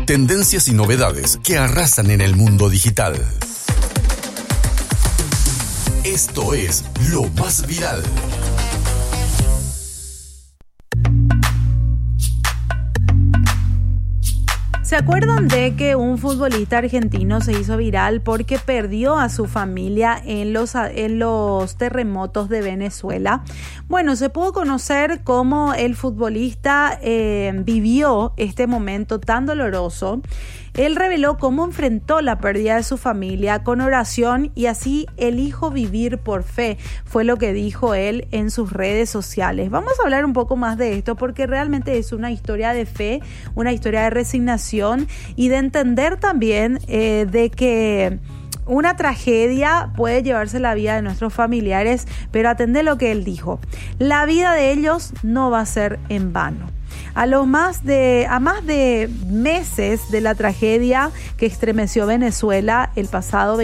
Tendencias y novedades que arrasan en el mundo digital. Esto es Lo Más Viral. ¿Se acuerdan de que un futbolista argentino se hizo viral porque perdió a su familia en los terremotos de Venezuela? Bueno, se pudo conocer cómo el futbolista vivió este momento tan doloroso. Él reveló cómo enfrentó la pérdida de su familia con oración y así elijo vivir por fe, fue lo que dijo él en sus redes sociales. Vamos a hablar un poco más de esto porque realmente es una historia de fe, una historia de resignación y de entender también de que una tragedia puede llevarse la vida de nuestros familiares, pero atendé lo que él dijo. La vida de ellos no va a ser en vano. A más de meses de la tragedia que estremeció Venezuela el pasado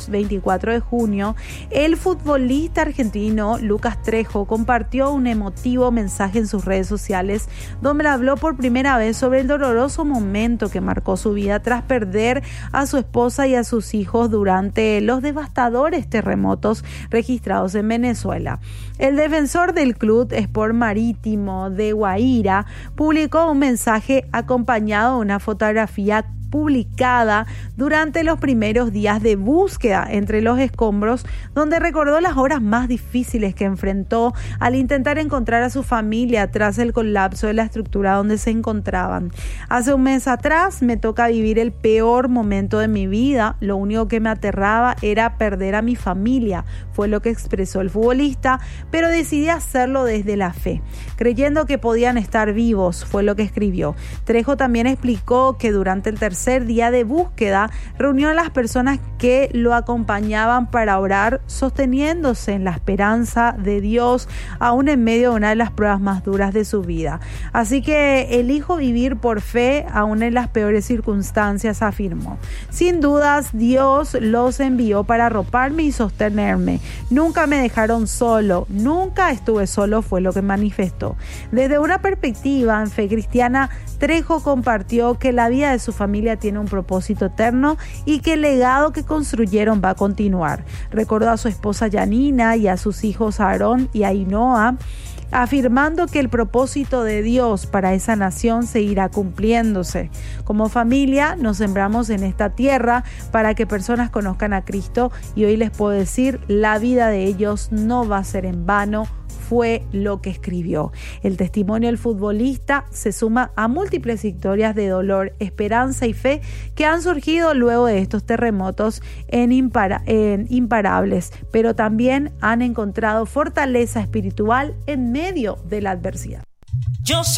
24 de junio, el futbolista argentino Lucas Trejo compartió un emotivo mensaje en sus redes sociales donde habló por primera vez sobre el doloroso momento que marcó su vida tras perder a su esposa y a sus hijos durante los devastadores terremotos registrados en Venezuela. El defensor del Club Sport Marítimo de Guaira publicó un mensaje acompañado de una fotografía publicada durante los primeros días de búsqueda entre los escombros, donde recordó las horas más difíciles que enfrentó al intentar encontrar a su familia tras el colapso de la estructura donde se encontraban. Hace un mes atrás me toca vivir el peor momento de mi vida, lo único que me aterraba era perder a mi familia, fue lo que expresó el futbolista, pero decidí hacerlo desde la fe, creyendo que podían estar vivos, fue lo que escribió. Trejo también explicó que durante el tercer día de búsqueda reunió a las personas que lo acompañaban para orar, sosteniéndose en la esperanza de Dios aún en medio de una de las pruebas más duras de su vida. Así que elijo vivir por fe aún en las peores circunstancias, afirmó. Sin dudas, Dios los envió para arroparme y sostenerme. Nunca me dejaron solo, nunca estuve solo, fue lo que manifestó. Desde una perspectiva en fe cristiana, Trejo compartió que la vida de su familia tiene un propósito eterno y que el legado que construyeron va a continuar. Recordó a su esposa Yanina y a sus hijos Aarón y Ainhoa, afirmando que el propósito de Dios para esa nación seguirá cumpliéndose. Como familia nos sembramos en esta tierra para que personas conozcan a Cristo y hoy les puedo decir, la vida de ellos no va a ser en vano, fue lo que escribió. El testimonio del futbolista se suma a múltiples historias de dolor, esperanza y fe que han surgido luego de estos terremotos imparables, pero también han encontrado fortaleza espiritual en medio de la adversidad.